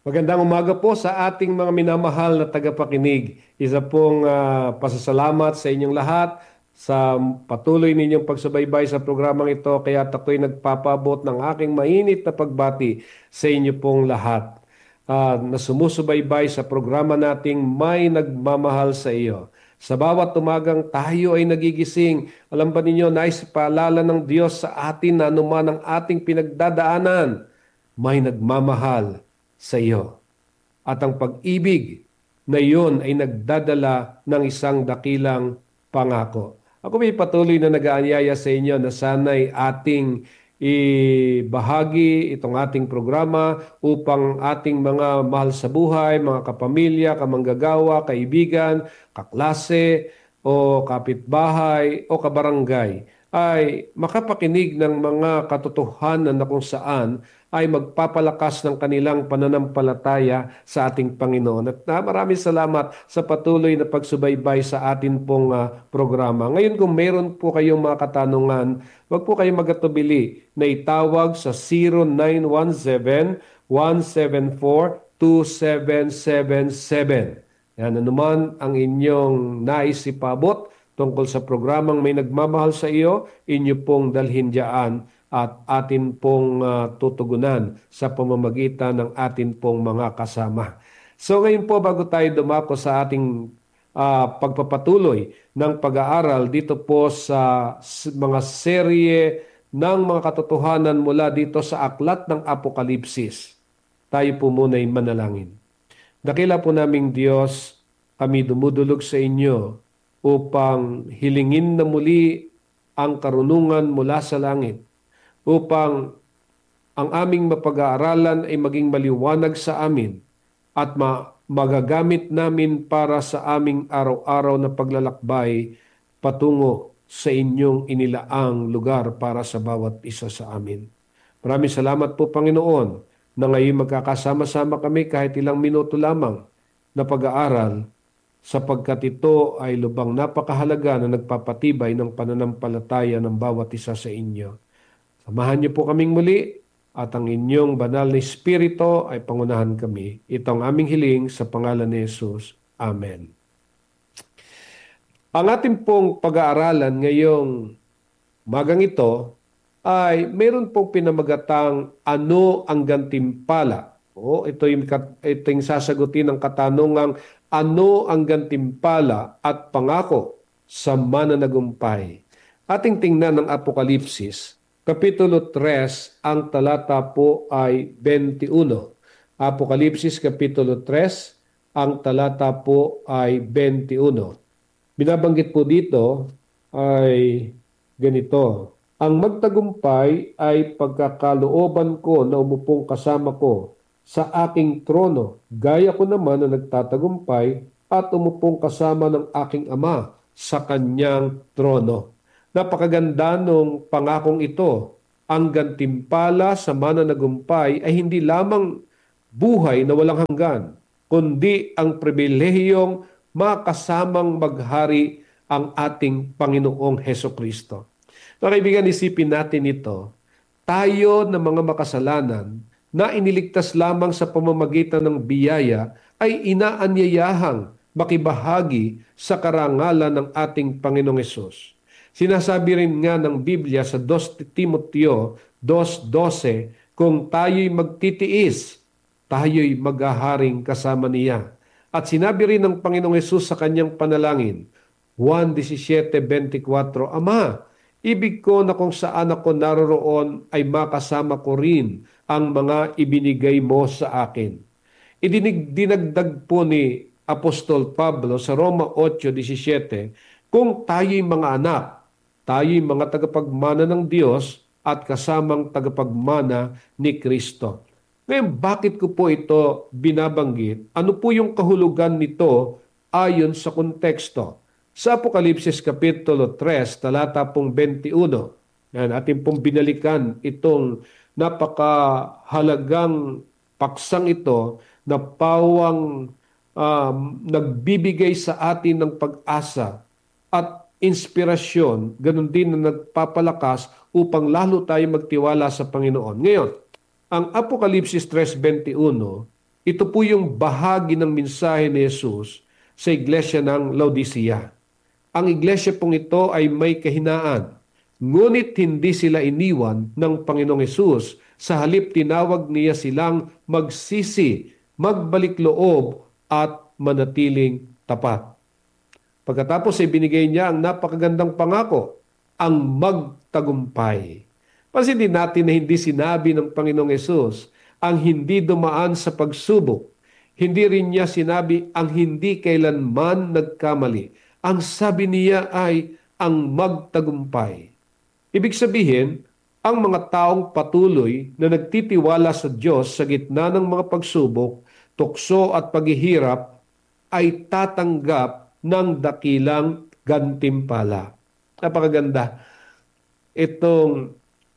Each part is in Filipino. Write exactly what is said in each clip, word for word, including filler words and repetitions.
Magandang umaga po sa ating mga minamahal na tagapakinig. Isa pong ah, pasasalamat sa inyong lahat sa patuloy ninyong pagsubaybay sa programang ito. Kaya ako'y nagpapabot ng aking mainit na pagbati sa inyo pong lahat ah, na sumusubaybay sa programa nating May Nagmamahal sa iyo. Sa bawat umagang tayo ay nagigising, alam ba ninyo, nais paalala ng Diyos sa atin na anuman ang ating pinagdadaanan, may nagmamahal sa iyo. At ang pag-ibig na iyon ay nagdadala ng isang dakilang pangako. Ako may patuloy na nag-aanyaya sa inyo na sana'y ating ibahagi itong ating programa upang ating mga mahal sa buhay, mga kapamilya, kamanggagawa, kaibigan, kaklase o kapitbahay o kabarangay ay makapakinig ng mga katotohanan na kung saan ay magpapalakas ng kanilang pananampalataya sa ating Panginoon. At uh, maraming salamat sa patuloy na pagsubaybay sa atin pong uh, programa. Ngayon kung meron po kayong mga katanungan, huwag po kayong magatubili na itawag sa zero nine one seven, one seven four, two seven seven seven. Yan, anuman ang inyong nais ipabot tungkol sa programang May Nagmamahal sa iyo, inyo pong dalhin dyan at atin pong uh, tutugunan sa pamamagitan ng atin pong mga kasama. So ngayon po, bago tayo dumako sa ating uh, pagpapatuloy ng pag-aaral dito po sa mga serye ng mga katotohanan mula dito sa aklat ng Apokalipsis, tayo po muna'y manalangin. Dakila po naming Diyos, kami dumudulog sa inyo upang hilingin na muli ang karunungan mula sa langit, upang ang aming mapag-aaralan ay maging maliwanag sa amin at ma magagamit namin para sa aming araw-araw na paglalakbay patungo sa inyong inilaang lugar para sa bawat isa sa amin. Maraming salamat po, Panginoon, na ngayon magkakasama-sama kami kahit ilang minuto lamang na pag-aaral, sapagkat ito ay lubang napakahalaga na nagpapatibay ng pananampalataya ng bawat isa sa inyo. Samahan niyo po kaming muli at ang inyong banal na Espiritu ay pangunahan kami. Ito ang aming hiling sa pangalan ni Jesus. Amen. Ang ating pong pag-aaralan ngayong magang ito ay mayroon pong pinamagatang ano ang gantimpala. O, ito yung, ito yung sasagutin ng katanungang ano ang gantimpala at pangako sa mananagumpay. Ating tingnan ng Apokalipsis, Kapitulo three, ang talata po ay twenty-one. Apokalipsis Kapitulo three, ang talata po ay twenty-one. Binabanggit po dito ay ganito: ang magtagumpay ay pagkakalooban ko na umupong kasama ko sa aking trono, gaya ko naman na nagtatagumpay at umupong kasama ng aking Ama sa kanyang trono. Napakaganda nung pangakong ito. Ang gantimpala sa mananagumpay ay hindi lamang buhay na walang hanggan, kundi ang pribilehiyong makasamang maghari ang ating Panginoong Hesukristo. Mga kaibigan, isipin natin ito. Tayo na mga makasalanan na iniligtas lamang sa pamamagitan ng biyaya ay inaanyayahang makibahagi sa karangalan ng ating Panginoong Hesus. Sinasabi rin nga ng Biblia sa Second Timoteo two twelve, kung tayo'y magtitiis, tayo'y maghaharing kasama niya. At sinabi rin ng Panginoong Hesus sa kanyang panalangin, Juan seventeen twenty-four, Ama, ibig ko na kung saan ako naroroon ay makasama ko rin ang mga ibinigay mo sa akin. Idinig, dinagdag po ni Apostol Pablo sa Roma eight seventeen, kung tayo'y mga anak, tayo'y mga tagapagmana ng Diyos at kasamang tagapagmana ni Kristo. Ngayon, bakit ko po ito binabanggit? Ano po yung kahulugan nito ayon sa konteksto? Sa Apokalipsis Kapitulo three, talata pong twenty-one, yan, ating pong binalikan itong napakahalagang paksang ito na pawang um, nagbibigay sa atin ng pag-asa at inspirasyon, ganun din na nagpapalakas upang lalo tayo magtiwala sa Panginoon. Ngayon, ang Apokalipsis three twenty-one Ito po yung bahagi ng mensahe ni Jesus sa iglesia ng Laodicea. Ang iglesia pong ito ay may kahinaan, ngunit hindi sila iniwan ng Panginoong Hesus. Sa halip tinawag niya silang magsisi, magbalik loob at manatiling tapat. Pagkatapos ay binigay niya ang napakagandang pangako, ang magtagumpay. Pansin din natin na hindi sinabi ng Panginoong Hesus ang hindi dumaan sa pagsubok. Hindi rin niya sinabi ang hindi kailanman nagkamali. Ang sabi niya ay ang magtagumpay. Ibig sabihin, ang mga taong patuloy na nagtitiwala sa Diyos sa gitna ng mga pagsubok, tukso at paghihirap ay tatanggap ng dakilang gantimpala. Napakaganda. Itong,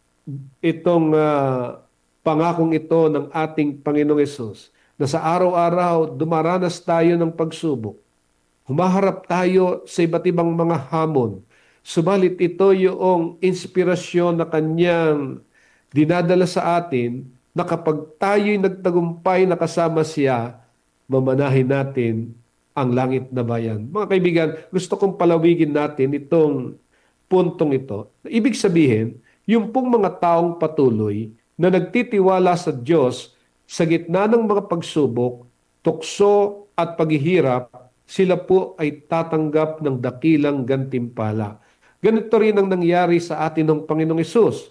itong uh, pangakong ito ng ating Panginoong Hesus na sa araw-araw dumaranas tayo ng pagsubok. Humaharap tayo sa iba't ibang mga hamon. Subalit ito yung inspirasyon na kanyang dinadala sa atin na kapag tayo'y nagtagumpay na kasama siya, mamanahin natin ang langit na bayan. Mga kaibigan, gusto kong palawigin natin itong puntong ito. Ibig sabihin, yung pong mga taong patuloy na nagtitiwala sa Diyos sa gitna ng mga pagsubok, tukso at paghihirap, sila po ay tatanggap ng dakilang gantimpala. Ganito rin ang nangyari sa atin ng Panginoong Hesus.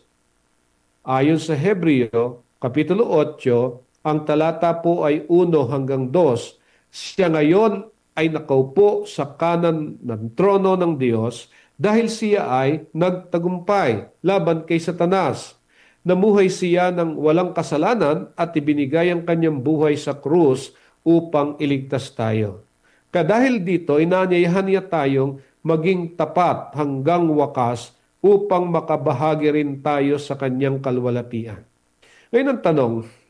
Ayon sa Hebreo, Kapitulo eight, ang talata po ay one hanggang two. Siya ngayon ay nakaupo sa kanan ng trono ng Diyos dahil siya ay nagtagumpay laban kay Satanas. Namuhay siya ng walang kasalanan at ibinigay ang kanyang buhay sa krus upang iligtas tayo. Kadahil dito, inanyayahan niya tayong maging tapat hanggang wakas upang makabahagi rin tayo sa kanyang kalwalatian. Ngayon ang tanong,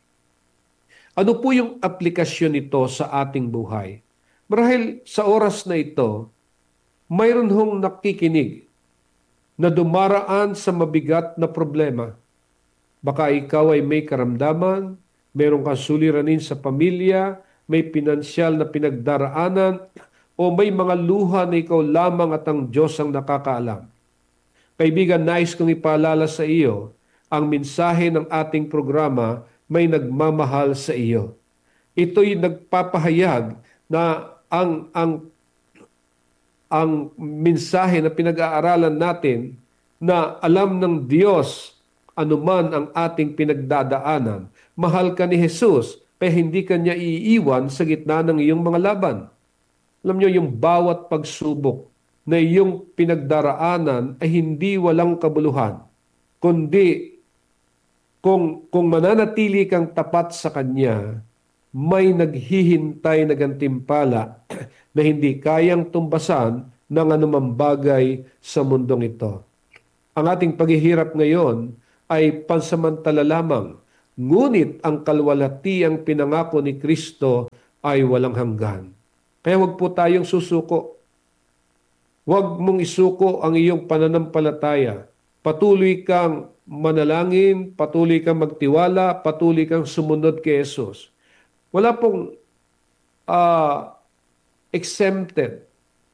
ano po yung aplikasyon nito sa ating buhay? Marahil sa oras na ito, mayroon hong nakikinig na dumaraan sa mabigat na problema. Baka ikaw ay may karamdaman, mayroon kang suliranin sa pamilya, may pinansyal na pinagdaraanan, o may mga luha na ikaw lamang at ang Diyos ang nakakaalam. Kaibigan, nais kong ipaalala sa iyo, ang mensahe ng ating programa may nagmamahal sa iyo. Ito'y nagpapahayag na ang, ang, ang mensahe na pinag-aaralan natin na alam ng Diyos anuman ang ating pinagdadaanan. Mahal ka ni Jesus, kaya hindi ka niya iiwan sa gitna ng iyong mga laban. Alam niyo, yung bawat pagsubok na iyong pinagdaraanan ay hindi walang kabuluhan, kundi kung, kung mananatili kang tapat sa Kanya, may naghihintay na gantimpala na hindi kayang tumbasan ng anumang bagay sa mundong ito. Ang ating paghihirap ngayon ay pansamantala lamang, ngunit ang kalwalatiang pinangako ni Kristo ay walang hanggan. Kaya huwag po tayong susuko. Huwag mong isuko ang iyong pananampalataya. Patuloy kang manalangin, patuloy kang magtiwala, patuloy kang sumunod kay Jesus. Wala pong uh, exempted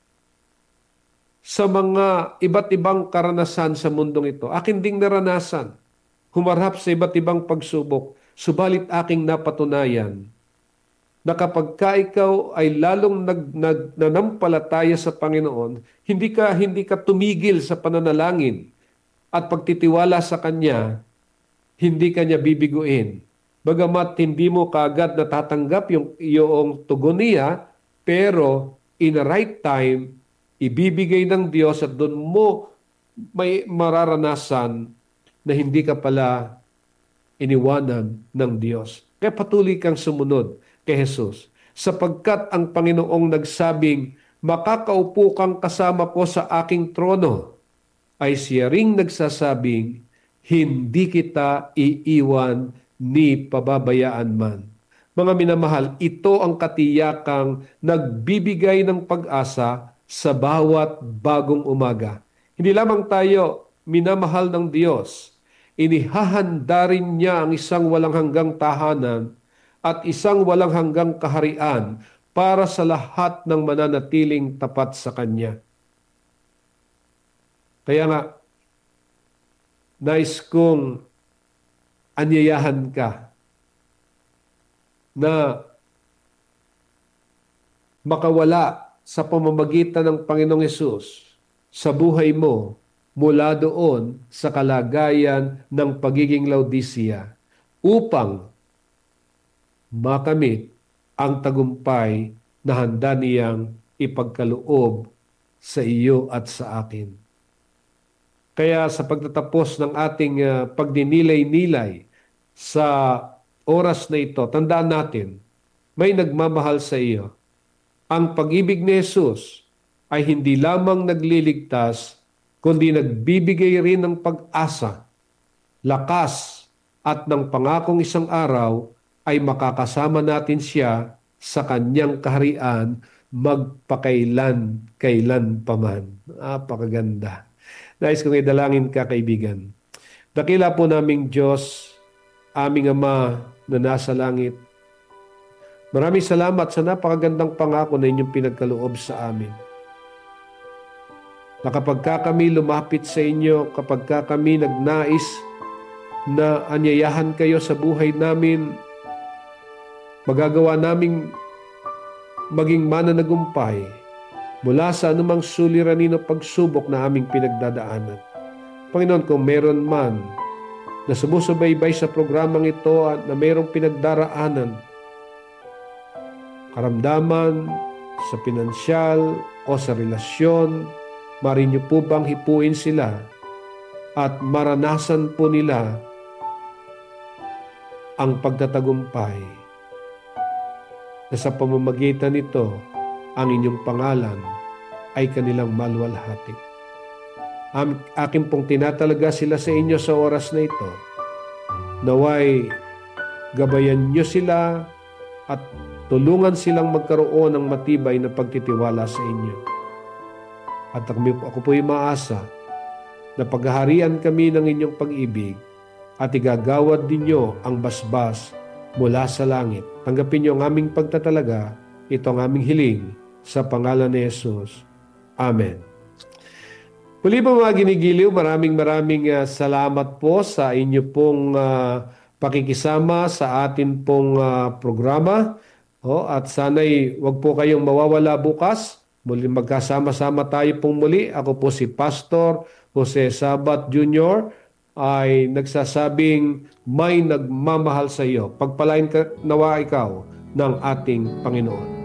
sa mga iba't ibang karanasan sa mundong ito. Akin ding naranasan. Humarap sa iba't ibang pagsubok, subalit aking napatunayan na kapag ka ikaw ay lalong nag, nag, nanampalataya sa Panginoon, hindi ka, hindi ka tumigil sa pananalangin at pagtitiwala sa Kanya, hindi ka niya bibiguin. Bagamat hindi mo kaagad natatanggap yung iyong tugon niya, pero in the right time, ibibigay ng Diyos at doon mo may mararanasan na hindi ka pala iniwanan ng Diyos. Kaya patuloy kang sumunod kay Jesus. Sapagkat ang Panginoong nagsabing, makakaupo kang kasama ko sa aking trono, ay siya ring nagsasabing, hindi kita iiwan ni pababayaan man. Mga minamahal, ito ang katiyakang nagbibigay ng pag-asa sa bawat bagong umaga. Hindi lamang tayo minamahal ng Diyos, inihahanda rin niya ang isang walang hanggang tahanan at isang walang hanggang kaharian para sa lahat ng mananatiling tapat sa Kanya. Kaya nga, nais kong anyayahan ka na makawala sa pamamagitan ng Panginoong Hesus sa buhay mo mula doon sa kalagayan ng pagiging Laodicea upang makamit ang tagumpay na handa niyang ipagkaloob sa iyo at sa akin. Kaya sa pagtatapos ng ating uh, pagdinilay-nilay sa oras na ito, tandaan natin, may nagmamahal sa iyo. Ang pag-ibig ni Jesus ay hindi lamang nagliligtas, kundi nagbibigay rin ng pag-asa, lakas, at ng pangakong isang araw ay makakasama natin siya sa kanyang kaharian magpakailan, kailan paman. Napakaganda. Nais kong idalangin ka, kaibigan. Dakila po naming Diyos, aming Ama na nasa langit. Maraming salamat sa napakagandang pangako na inyong pinagkaloob sa amin. Na kapag ka kami lumapit sa inyo, kapag ka kami nagnais na anyayahan kayo sa buhay namin, magagawa naming maging mananagumpay mula sa anumang suliranin o pagsubok na aming pinagdadaanan. Panginoon, kung meron man na sumusubaybay sa programang ito at na mayroong pinagdaraanan, karamdaman, sa pinansyal o sa relasyon, mari niyo po bang hipuin sila at maranasan po nila ang pagtatagumpay na sa pamamagitan nito ang inyong pangalan ay kanilang maluwalhati. Am, akin pong tinatalaga sila sa inyo sa oras na ito. Naway gabayan niyo sila at tulungan silang magkaroon ng matibay na pagtitiwala sa inyo. At ako po'y maasa na paghaharian kami ng inyong pag-ibig at igagawad ninyo ang basbas mula sa langit. Tanggapin niyo ang aming pagtatalaga, ito ang aming hiling sa pangalan ni Jesus. Amen. Muli po mga ginigiliw, maraming maraming uh, salamat po sa inyo pong uh, pakikisama sa atin pong uh, programa. Oh, at sana'y wag po kayong mawawala bukas. Muli magkasama-sama tayo pong muli. Ako po si Pastor Jose Sabat Junior ay nagsasabing may nagmamahal sa iyo. Pagpalain ka nawa ikaw ng ating Panginoon.